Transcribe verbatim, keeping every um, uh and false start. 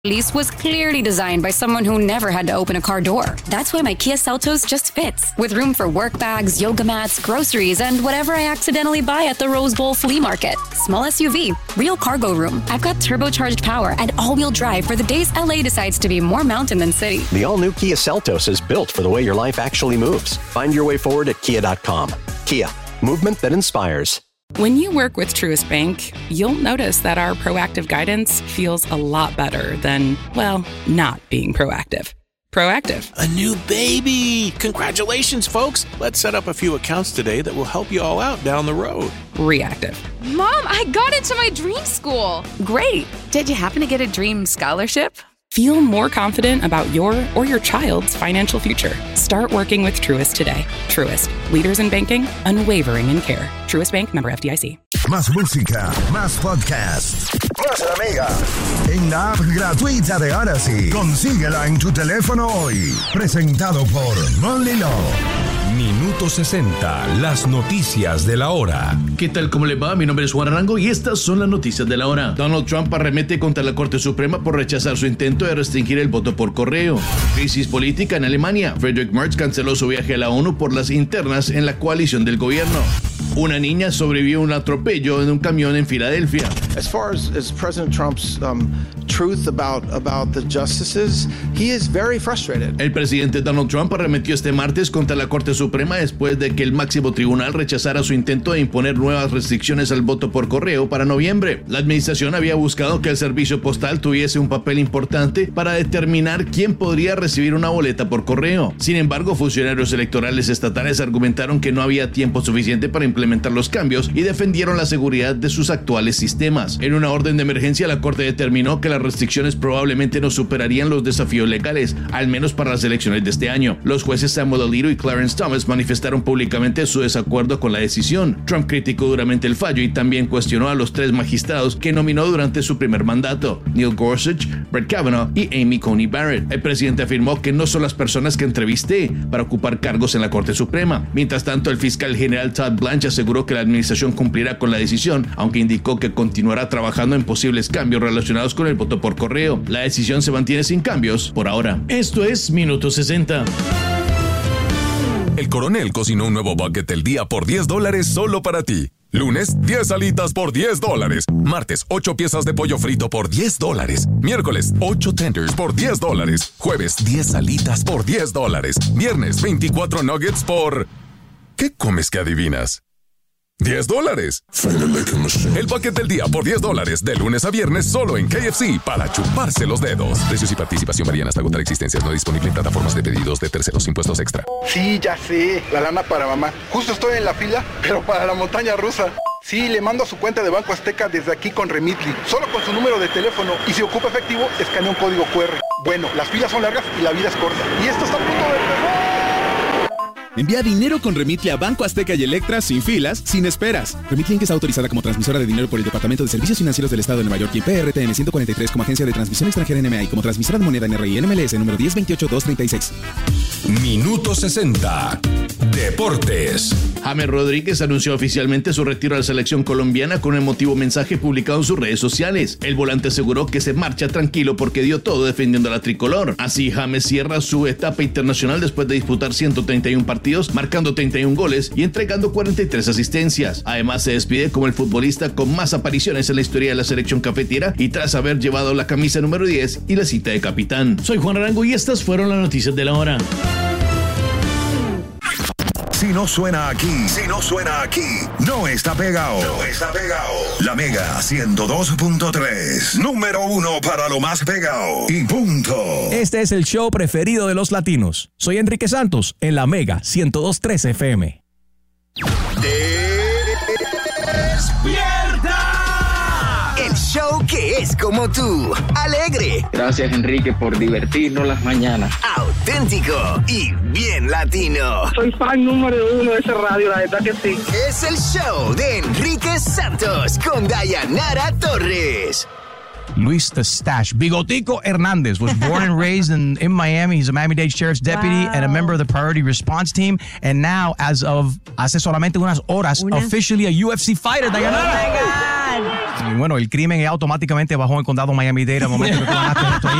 Lease was clearly designed by someone who never had to open a car door. That's why my Kia Seltos just fits, with room for work bags, yoga mats, groceries, and whatever I accidentally buy at the Rose Bowl flea market. Small S U V, real cargo room. I've got turbocharged power and all-wheel drive for the days L A decides to be more mountain than city. The all-new Kia Seltos is built for the way your life actually moves. Find your way forward at kia dot com. Kia, movement that inspires. When you work with Truist Bank, you'll notice that our proactive guidance feels a lot better than, well, not being proactive. Proactive. A new baby! Congratulations, folks! Let's set up a few accounts today that will help you all out down the road. Reactive. Mom, I got into my dream school! Great! Did you happen to get a dream scholarship? Feel more confident about your or your child's financial future. Start working with Truist today. Truist, leaders in banking, unwavering in care. Truist Bank, member F D I C. Más música, más podcast, más La Mega. En la app gratuita de Odyssey. Consíguela en tu teléfono hoy. Presentado por Molly Law. Minuto sesenta, las noticias de la hora. ¿Qué tal? ¿Cómo le va? Mi nombre es Juan Arango y estas son las noticias de la hora. Donald Trump arremete contra la Corte Suprema por rechazar su intento de restringir el voto por correo. Crisis política en Alemania. Friedrich Merz canceló su viaje a la ONU por las internas en la coalición del gobierno. Una niña sobrevivió a un atropello en un camión en Filadelfia. As far as, as President Trump's um, truth about, about the justices, he is very frustrated. El presidente Donald Trump arremetió este martes contra la Corte Suprema después de que el máximo tribunal rechazara su intento de imponer nuevas restricciones al voto por correo para noviembre. La administración había buscado que el servicio postal tuviese un papel importante para determinar quién podría recibir una boleta por correo. Sin embargo, funcionarios electorales estatales argumentaron que no había tiempo suficiente para implementar los cambios y defendieron la seguridad de sus actuales sistemas. En una orden de emergencia, la Corte determinó que las restricciones probablemente no superarían los desafíos legales, al menos para las elecciones de este año. Los jueces Samuel Alito y Clarence Thomas manifestaron públicamente su desacuerdo con la decisión. Trump criticó duramente el fallo y también cuestionó a los tres magistrados que nominó durante su primer mandato: Neil Gorsuch, Brett Kavanaugh y Amy Coney Barrett. El presidente afirmó que no son las personas que entrevisté para ocupar cargos en la Corte Suprema. Mientras tanto, el fiscal general Todd Blanche aseguró que la administración cumplirá con la decisión, aunque indicó que continuará trabajando en posibles cambios relacionados con el voto por correo. La decisión se mantiene sin cambios por ahora. Esto es Minuto sesenta. El Coronel cocinó un nuevo bucket del día por diez dólares solo para ti. Lunes, diez alitas por diez dólares. Martes, ocho piezas de pollo frito por diez dólares. Miércoles, ocho tenders por diez dólares. Jueves, diez alitas por diez dólares. Viernes, veinticuatro nuggets por... ¿Qué comes que adivinas? diez dólares. El bucket del día por diez dólares. De lunes a viernes solo en K F C para chuparse los dedos. Precios y participación varían hasta agotar existencias. No disponible en plataformas de pedidos de terceros. Impuestos extra. Sí, ya sé. La lana para mamá. Justo estoy en la fila, pero para la montaña rusa. Sí, le mando a su cuenta de Banco Azteca desde aquí con Remitly. Solo con su número de teléfono. Y si ocupa efectivo, escanea un código cu erre. Bueno, las filas son largas y la vida es corta. Y esto está a punto de empezar. Envía dinero con Remitly a Banco Azteca y Electra sin filas, sin esperas. Remitly Inc está autorizada como transmisora de dinero por el Departamento de Servicios Financieros del Estado de Nueva York y P R T N ciento cuarenta y tres como agencia de transmisión extranjera N M A y como transmisora de moneda N R I N M L S número diez veintiocho dos treinta y seis. Minuto sesenta. Deportes. James Rodríguez anunció oficialmente su retiro a la selección colombiana con un emotivo mensaje publicado en sus redes sociales. El volante aseguró que se marcha tranquilo porque dio todo defendiendo a la tricolor. Así, James cierra su etapa internacional después de disputar ciento treinta y uno partidos, marcando treinta y uno goles y entregando cuarenta y tres asistencias. Además, se despide como el futbolista con más apariciones en la historia de la selección cafetera y tras haber llevado la camisa número diez y la cita de capitán. Soy Juan Arango y estas fueron las noticias de la hora. Si no suena aquí, si no suena aquí, no está pegado. No está pegado. La Mega ciento dos punto tres. Número uno para lo más pegado. Y punto. Este es el show preferido de los latinos. Soy Enrique Santos en La Mega ciento dos punto tres F M. ¡Despierta! El show que es como tú. Alegre. Gracias, Enrique, por divertirnos las mañanas. Auténtico y bien latino. Soy fan número uno de esa radio, la verdad que sí. Es el show de Enrique Santos con Dayanara Torres. Luis the Stash. Bigotico Hernandez was born and raised in, in Miami. He's a Miami-Dade Sheriff's deputy wow. and a member of the Priority Response Team. And now, as of hace solamente unas horas, Una. officially a U F C fighter. Oh, Dayanara. my God. Y bueno, el crimen automáticamente bajó en el condado Miami-Dade al momento que tú ganaste esto ahí.